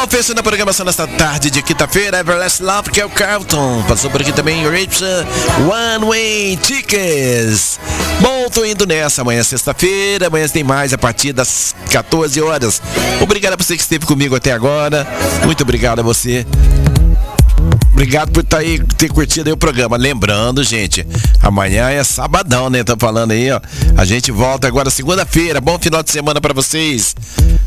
fechando a programação nesta tarde de quinta-feira, Everlast Love, que é o Carlton. Passou por aqui também Richard One Way Tickets. Bom, tô indo nessa. Amanhã é sexta-feira, amanhã tem mais a partir das 14 horas. Obrigado a você que esteve comigo até agora. Muito obrigado a você. Obrigado por ter curtido aí o programa. Lembrando, gente, amanhã é sabadão, né? Tô falando aí, ó. A gente volta agora segunda-feira. Bom final de semana pra vocês.